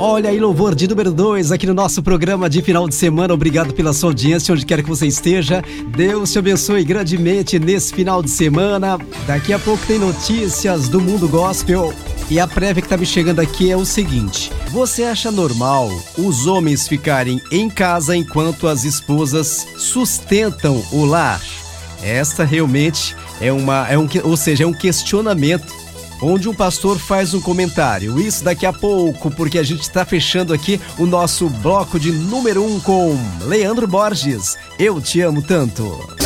Olha aí, louvor de número 2 aqui no nosso programa de final de semana. Obrigado pela sua audiência, onde quer que você esteja. Deus te abençoe grandemente nesse final de semana. Daqui a pouco tem notícias do mundo gospel. E a prévia que tá me chegando aqui é o seguinte: você acha normal os homens ficarem em casa enquanto as esposas sustentam o lar? Esta realmente é um questionamento onde um pastor faz um comentário. Isso daqui a pouco, porque a gente está fechando aqui o nosso bloco de número 1 com Leandro Borges. Eu te amo tanto.